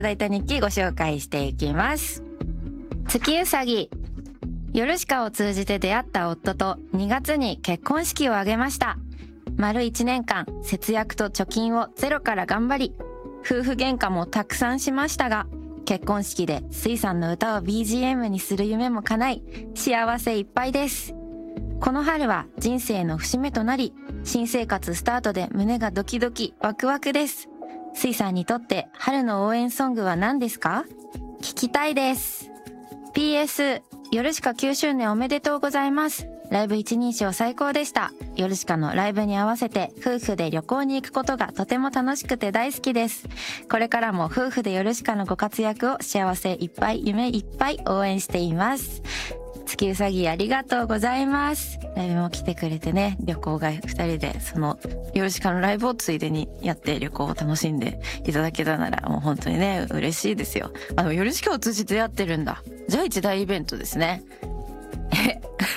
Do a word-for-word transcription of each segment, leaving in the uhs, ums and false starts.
だいた日記ご紹介していきます。月うさぎ、ヨルシカを通じて出会った夫とにがつに結婚式を挙げました。丸いちねんかん節約と貯金をゼロから頑張り、夫婦喧嘩もたくさんしましたが、結婚式で水さんの歌を ビージーエム にする夢も叶い、幸せいっぱいです。この春は人生の節目となり、新生活スタートで胸がドキドキワクワクです。水さんにとって春の応援ソングは何ですか？聞きたいです。ピーエス ヨルシカきゅうしゅうねんおめでとうございます。ライブ一人称最高でした。ヨルシカのライブに合わせて夫婦で旅行に行くことがとても楽しくて大好きです。これからも夫婦でヨルシカのご活躍を幸せいっぱい夢いっぱい応援しています。月うさぎありがとうございます。ライブも来てくれてね、旅行がふたりでそのヨルシカのライブをついでにやって旅行を楽しんでいただけたならもう本当にね嬉しいですよ。あのヨルシカを通じて出会ってるんだ。じゃあ一大イベントですね。え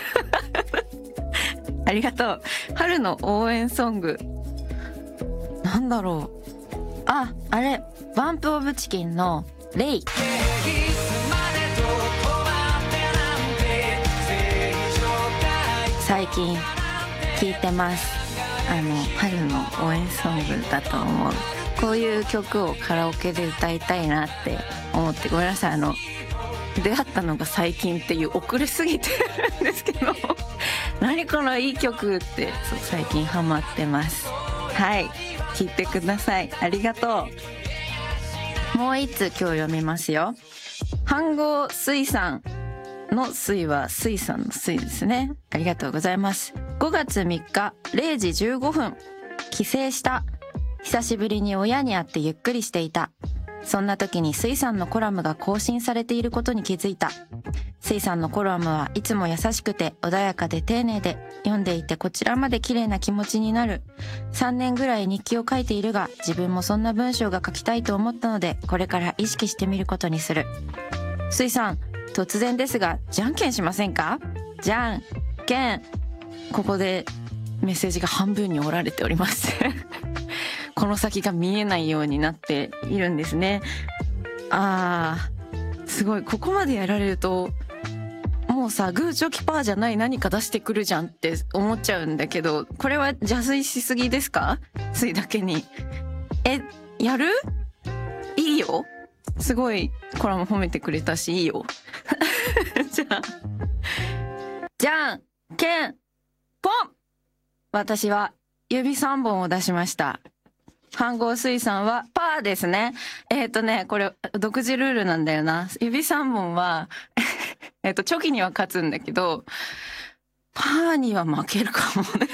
ありがとう。春の応援ソングなんだろう。あ、あれバンプオブチキンのレイ。最近聴いてます。あの春の応援ソングだと思う。こういう曲をカラオケで歌いたいなって思って、ごめんなさい、あの出会ったのが最近っていう遅れすぎてるんですけど何このいい曲ってそう最近ハマってます。はい、聴いてください。ありがとう。もう一通今日読みますよ。飯合水産の水は水産の水ですね。ありがとうございます。ごがつみっかれいじじゅうごふん、帰省した。久しぶりに親に会ってゆっくりしていた。そんな時に水さんのコラムが更新されていることに気づいた。水さんのコラムはいつも優しくて穏やかで丁寧で、読んでいてこちらまで綺麗な気持ちになる。さんねんぐらい日記を書いているが、自分もそんな文章が書きたいと思ったので、これから意識してみることにする。水さん、突然ですがじゃんけんしませんか？じゃんけん。ここでメッセージが半分に折られておりますこの先が見えないようになっているんですね。あーすごい。ここまでやられるともうさ、グーチョキパーじゃない何か出してくるじゃんって思っちゃうんだけど、これは邪推しすぎですか？ついだけに。え、やる？いいよ。すごいコラム褒めてくれたしいいよじゃあじゃんけんポン。私は指さんぼんを出しました。飯合水産はパーですね。えっとねこれ独自ルールなんだよな。指さんぼんはえっとチョキには勝つんだけどパーには負けるかもね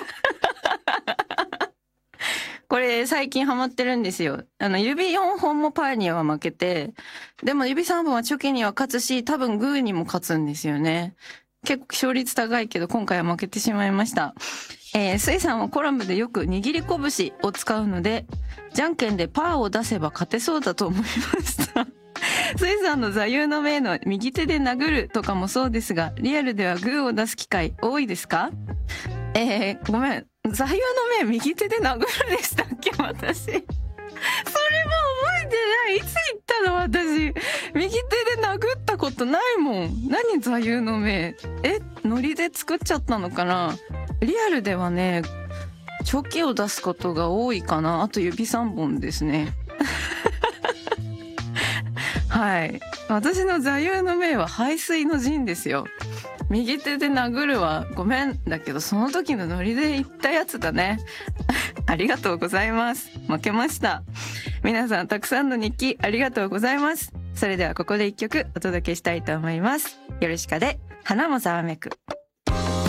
これ最近ハマってるんですよ。あの指よんほんもパーには負けて、でも指さんぼんはチョキには勝つし、多分グーにも勝つんですよね。結構勝率高いけど今回は負けてしまいました。えー、水さんはコラムでよく握り拳を使うので、じゃんけんでパーを出せば勝てそうだと思いました水さんの座右の銘の右手で殴るとかもそうですが、リアルではグーを出す機会多いですか？えー、ごめん。座右の銘右手で殴るでしたっけ？私それも覚えてない。いつ言ったの？私右手で殴ったことないもん。何座右の銘？え、ノリで作っちゃったのかな。リアルではねチョキを出すことが多いかな。あと指さんぼんですねはい、私の座右の銘は背水の陣ですよ。右手で殴るはごめんだけど、その時のノリで言ったやつだねありがとうございます。負けました。皆さんたくさんの日記ありがとうございます。それではここで一曲お届けしたいと思います。ヨルシカで花もざわめく。